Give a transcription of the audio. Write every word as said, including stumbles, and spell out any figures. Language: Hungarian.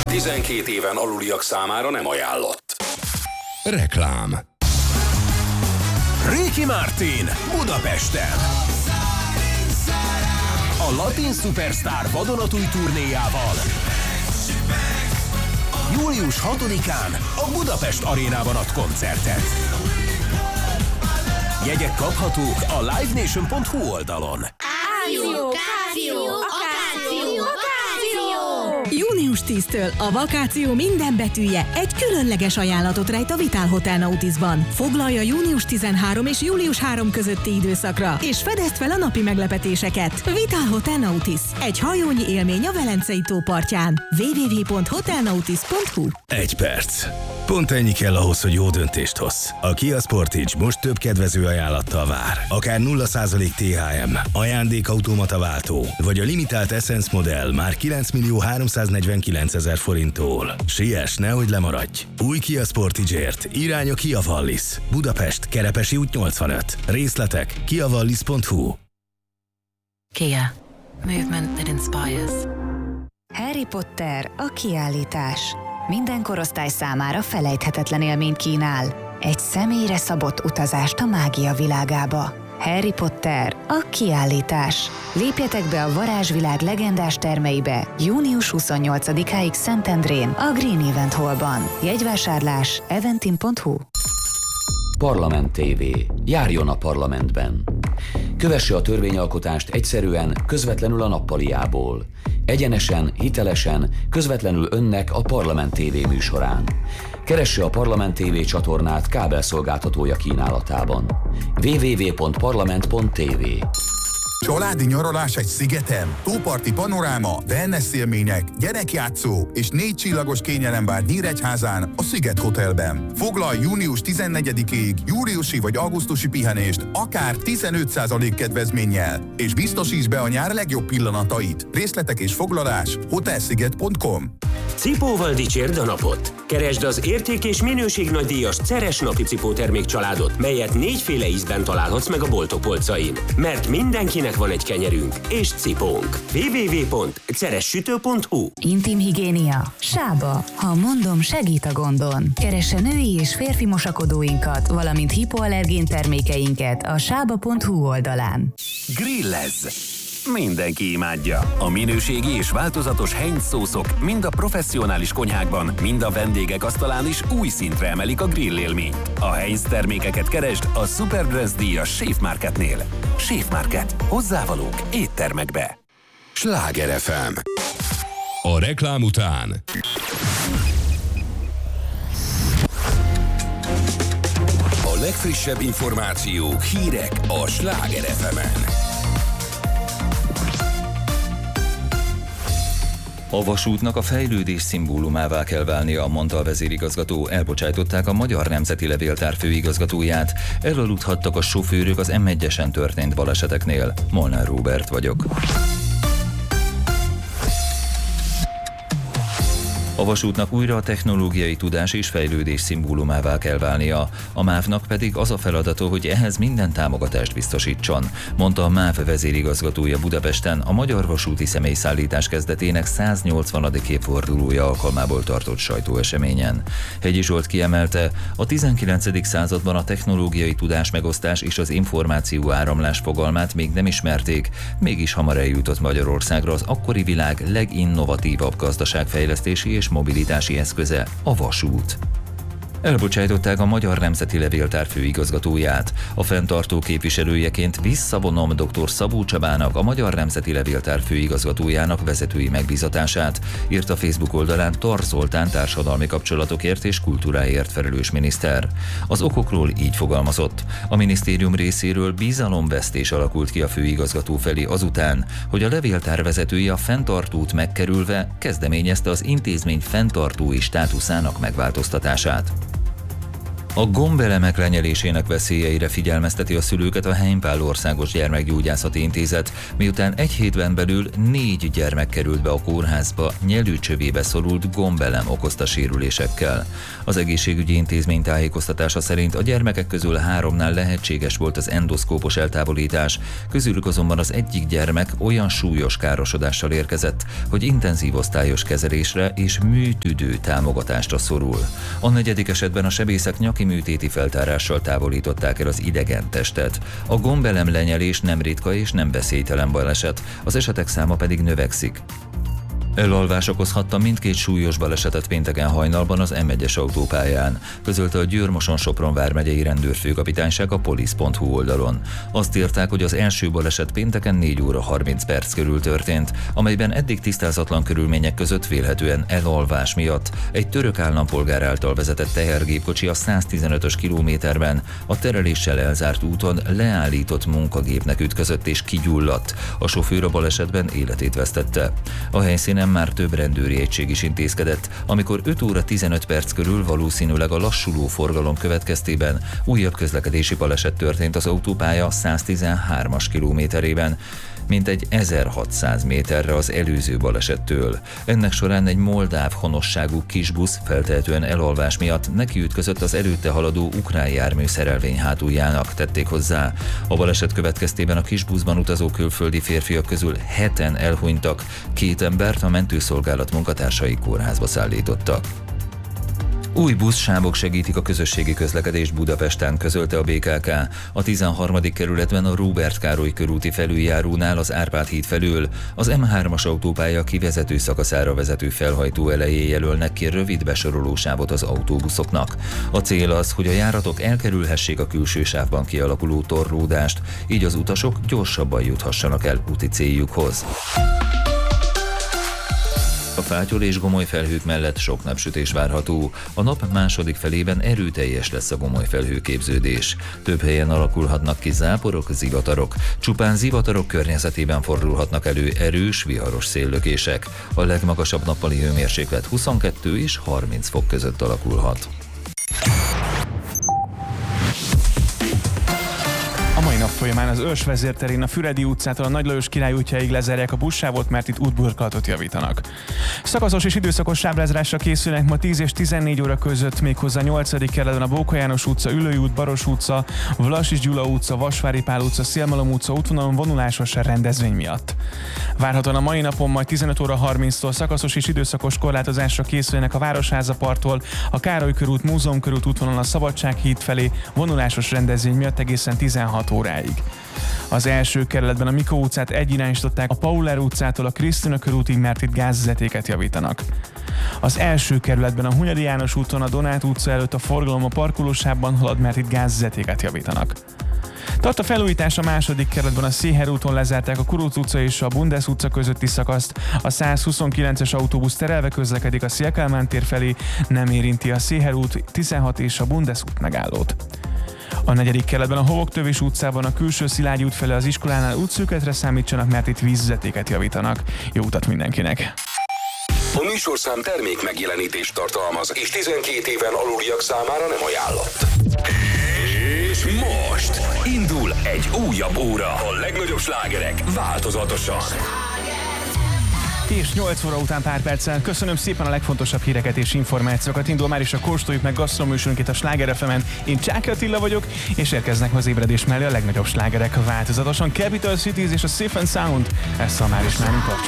tizenkét éven aluliak számára nem ajánlott. Reklám. Ricky Martin Budapesten. A latin szupersztár vadonatúj turnéjával július hatodikán a Budapest Arénában ad koncertet. Jegyek kaphatók a live nation pont hu oldalon. Áció, káció, akáció, akáció! június tízedikétől a vakáció minden betűje egy különleges ajánlatot rejt a Vitál Hotel Nautisban. Foglalja június tizenharmadika és július harmadika közötti időszakra, és fedezd fel a napi meglepetéseket. Vitál Hotel Nautis. Egy hajónyi élmény a Velencei tó partján. double-u double-u double-u pont hotelnautis pont hu. Egy perc. Pont ennyi kell ahhoz, hogy jó döntést hozz. A Kia Sportage most több kedvező ajánlattal vár. Akár nulla százalék té há em, ajándékautomata váltó, vagy a limitált Essence modell már kilenc millió háromszáznegyvenkilencezer forinttól. Siess, nehogy lemaradj! Új Kia Sportage-ért irány a Kia Wallis. Budapest, Kerepesi út nyolcvanöt. Részletek kia wallis pont hu. Kia. Movement that inspires. Harry Potter a kiállítás. Minden korosztály számára felejthetetlen élményt kínál. Egy személyre szabott utazást a mágia világába. Harry Potter a kiállítás. Lépjetek be a varázsvilág legendás termeibe június huszonnyolcadikáig Szentendrén a Green Event Hallban. Jegyvásárlás eventim pont hu. Parlament té vé. Járjon a parlamentben. Kövesse a törvényalkotást egyszerűen, közvetlenül a nappaliából. Egyenesen, hitelesen, közvetlenül önnek a Parlament té vé műsorán. Keresse a Parlament té vé csatornát kábelszolgáltatója kínálatában. double-u double-u double-u pont parlament pont té vé. Családi nyaralás egy szigeten, tóparti panoráma, wellness élmények, gyerekjátszó és négy csillagos kényelembár Nyíregyházán a Sziget Hotelben. Foglalj június tizennegyedikéig júliusi vagy augusztusi pihenést akár tizenöt százalék kedvezménnyel, és biztosíts be a nyár legjobb pillanatait. Részletek és foglalás hotelsziget pont com. Cipóval dicsérd a napot! Keresd az érték és minőség nagydíjas Ceres napi cipótermék családot, melyet négyféle ízben találhatsz meg a boltok polcain. Mert mindenkinek van egy kenyerünk és cipónk. double-u double-u double-u pont ceressütő pont hu. Intim higiénia. Sába. Ha mondom, segít a gondon. Keresse női és férfi mosakodóinkat, valamint hipoallergén termékeinket a sába pont hu oldalán. Grillezz! Mindenki imádja. A minőségi és változatos Heinz szószok mind a professzionális konyhákban, mind a vendégek asztalán is új szintre emelik a grill élményt. A Heinz termékeket keresd a Supergrass díjas Chef Marketnél. Chef Market. Hozzávalók éttermekbe. Sláger ef em. A reklám után A legfrissebb információk, hírek a Sláger ef emen. A vasútnak a fejlődés szimbólumává kell válnia, mondta a vezérigazgató. Elbocsájtották a Magyar Nemzeti Levéltár főigazgatóját. Elaludhattak a sofőrök az em egyesen történt baleseteknél. Molnár Róbert vagyok. A vasútnak újra a technológiai tudás és fejlődés szimbólumává kell válnia. A mávnak pedig az a feladata, hogy ehhez minden támogatást biztosítson, mondta a MÁV vezérigazgatója Budapesten a Magyar Vasúti Személyszállítás kezdetének száznyolcvanadik évfordulója alkalmából tartott sajtóeseményen. Hegyi Zsolt kiemelte, a tizenkilencedik században a technológiai tudás megosztás és az információ áramlás fogalmát még nem ismerték, mégis hamar eljutott Magyarországra az akkori világ leginnovatívabb gazdaságfejlesztési és mobilitási eszköze, a vasút. Elbocsájtották a Magyar Nemzeti Levéltár főigazgatóját. A fenntartó képviselőjeként visszavonom dr. Szabó Csabának, a Magyar Nemzeti Levéltár főigazgatójának vezetői megbízatását, írt a Facebook oldalán Tar Zoltán társadalmi kapcsolatokért és kultúráért felelős miniszter. Az okokról így fogalmazott. A minisztérium részéről bizalomvesztés alakult ki a főigazgató felé azután, hogy a levéltár vezetője a fenntartót megkerülve kezdeményezte az intézmény fenntartói státuszának megváltoztatását. A gombelemek lenyelésének veszélyeire figyelmezteti a szülőket a Heimpál Országos Gyermekgyógyászati Intézet, miután egy hétben belül négy gyermek került be a kórházba nyelőcsövébe szorult gombelem okozta sérülésekkel. Az egészségügyi intézmény tájékoztatása szerint a gyermekek közül háromnál lehetséges volt az endoszkópos eltávolítás, közülük azonban az egyik gyermek olyan súlyos károsodással érkezett, hogy intenzív osztályos kezelésre és műtüdő támogatásra szorul. A negyedik esetben a sebészek nyaki műtéti feltárással távolították el az idegen testet. A gombelem lenyelés nem ritka és nem veszélytelen baleset, az esetek száma pedig növekszik. Elalvás okozhatta mindkét súlyos balesetet pénteken hajnalban az em egyes autópályán, közölte a Győr-Moson-Sopron vármegyei rendőrfőkapitányság a polisz pont hu oldalon. Azt írták, hogy az első baleset pénteken négy óra harminc perc körül történt, amelyben eddig tisztázatlan körülmények között vélhetően elalvás miatt egy török állampolgár által vezetett tehergépkocsi a száztizenötös kilométerben a tereléssel elzárt úton leállított munkagépnek ütközött és kigyulladt. A sofőr a balesetben életét vesztette. A helyszínen már több rendőri egység is intézkedett, amikor öt óra tizenöt perc körül valószínűleg a lassuló forgalom következtében újabb közlekedési baleset történt az autópálya száztizenhármas kilométerében, mintegy ezerhatszáz méterre az előző balesettől. Ennek során egy moldáv honosságú kisbusz feltehetően elalvás miatt nekiütközött az előtte haladó ukrán jármű szerelvény hátuljának, tették hozzá. A baleset következtében a kisbuszban utazó külföldi férfiak közül heten elhunytak, két embert a mentőszolgálat munkatársai kórházba szállítottak. Új buszsávok segítik a közösségi közlekedést Budapesten, közölte a bé ká ká. A tizenharmadik kerületben a Róbert Károly körúti felüljárónál az Árpád híd felől az em hármas autópálya kivezető szakaszára vezető felhajtó elején jelölnek ki rövid besoroló sávot az autóbuszoknak. A cél az, hogy a járatok elkerülhessék a külső sávban kialakuló torlódást, így az utasok gyorsabban juthassanak el úti céljukhoz. A fátyol és gomoly felhők mellett sok napsütés várható. A nap második felében erőteljes lesz a gomoly felhőképződés. Több helyen alakulhatnak ki záporok, zivatarok. Csupán zivatarok környezetében fordulhatnak elő erős, viharos széllökések. A legmagasabb nappali hőmérséklet huszonkettő és harminc fok között alakulhat. A mai nap folyamán az Őrs vezérterén a Füredi utcától a Nagy Lajos Király útjáig lezárják a buszsávot, mert itt útburkolatot javítanak. Szakaszos és időszakos sáblezrásra készülnek ma tíz és tizennégy óra között, méghozzá a nyolcadik kerületben a Bóka János utca, Üllői út, Baros utca, Vlasis Gyula utca, Vasvári Pál utca, Szélmalom utca útvonalon vonulásos rendezvény miatt. Várhatóan a mai napon majd tizenöt óra harminctól szakaszos és időszakos korlátozásra készülnek a Városháza parttól, a Károly körút, Múzeum körút útvonalon a Szabadsághíd felé vonulásos rendezvény miatt egészen tizenhat óráig. Az első kerületben a Mikó utcát egyirányosították a Pauler utcától a Krisztina körútig, mert itt gázvezetéket javítanak. Az első kerületben a Hunyadi János úton a Donát utca előtt a forgalom a parkolósávban halad, mert itt gázvezetéket javítanak. Tart a felújítás a második kerületben, a Széher úton lezárták a Kuruc utca és a Bundes utca közötti szakaszt, a százhuszonkilences autóbusz terelve közlekedik a Szél-Kálmán tér felé, nem érinti a Széher út, tizenhat és a Bundes út megállót. A negyedik kerületben a Hovoktövés utcában a külső Szilágyi út felé az iskolánál útszűkületre számítsanak, mert itt vízvezetéket javítanak. Jó utat mindenkinek! A műsorszám termék megjelenítést tartalmaz, és tizenkét éven aluliak számára nem ajánlott. És most indul egy újabb óra. A legnagyobb slágerek változatosan. És nyolc óra után pár perccel köszönöm szépen a legfontosabb híreket és információkat. Indul már is a Kóstoljuk meg gasztroműsorunk itt a Sláger ef emen. Én Csáky Attila vagyok, és érkeznek az ébredés mellé a legnagyobb slágerek változatosan. Capital Cities és a Safe and Sound. Ezt már is nálunk kapcsolatban.